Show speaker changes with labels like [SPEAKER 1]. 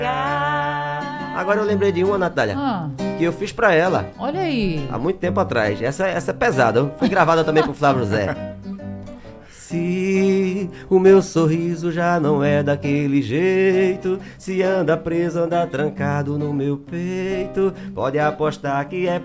[SPEAKER 1] Agora eu lembrei de uma, Natália, que eu fiz pra ela
[SPEAKER 2] Olha aí.
[SPEAKER 1] há muito tempo atrás. Essa é pesada, foi gravada também pro Flávio José. Se o meu sorriso já não é daquele jeito, se anda preso, anda trancado no meu peito, pode apostar que é